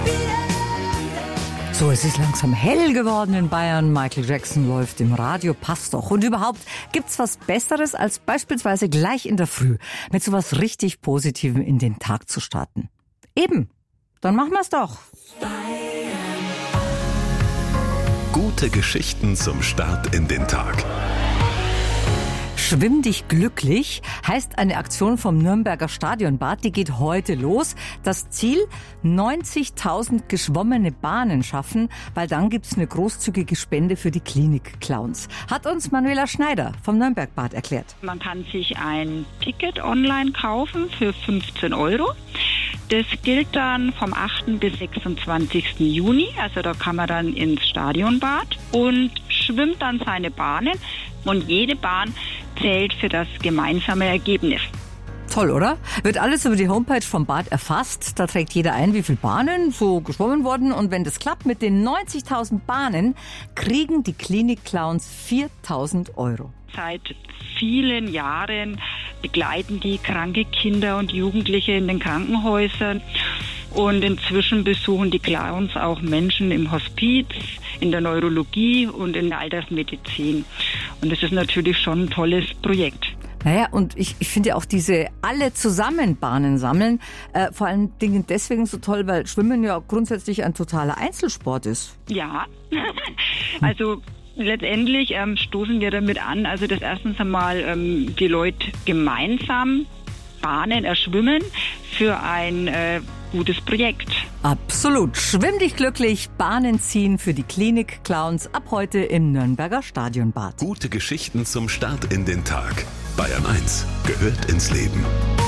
So, es ist langsam hell geworden in Bayern. Michael Jackson läuft im Radio, passt doch. Und überhaupt, gibt's was Besseres, als beispielsweise gleich in der Früh mit sowas richtig Positivem in den Tag zu starten? Eben, dann machen wir's doch. Gute Geschichten zum Start in den Tag. Schwimm dich glücklich heißt eine Aktion vom Nürnberger Stadionbad. Die geht heute los. Das Ziel, 90.000 geschwommene Bahnen schaffen, weil dann gibt's eine großzügige Spende für die Klinik-Clowns. Hat uns Manuela Schneider vom Nürnbergbad erklärt. Man kann sich ein Ticket online kaufen für 15 €. Das gilt dann vom 8. bis 26. Juni. Also da kann man dann ins Stadionbad und schwimmt dann seine Bahnen. Und jede Bahn zählt für das gemeinsame Ergebnis. Toll, oder? Wird alles über die Homepage vom Bad erfasst. Da trägt jeder ein, wie viele Bahnen so geschwommen wurden. Und wenn das klappt mit den 90.000 Bahnen, kriegen die Klinik-Clowns 4.000 €. Seit vielen Jahren begleiten die kranke Kinder und Jugendliche in den Krankenhäusern. Und inzwischen besuchen die Clowns auch Menschen im Hospiz, in der Neurologie und in der Altersmedizin. Und das ist natürlich schon ein tolles Projekt. Naja, und ich finde auch diese alle zusammen Bahnen sammeln, vor allen Dingen deswegen so toll, weil Schwimmen ja grundsätzlich ein totaler Einzelsport ist. Ja, also letztendlich stoßen wir damit an, also dass erstens einmal die Leute gemeinsam Bahnen erschwimmen für ein gutes Projekt. Absolut. Schwimm dich glücklich, Bahnen ziehen für die Klinik-Clowns ab heute im Nürnberger Stadionbad. Gute Geschichten zum Start in den Tag. Bayern 1 gehört ins Leben.